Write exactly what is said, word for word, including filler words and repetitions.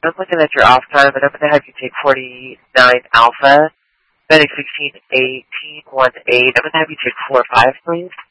I'm looking at your off time, and I'm going to have you take forty-nine Alpha, Medic sixteen eighteen one eight. I'm going to have you take four five, please.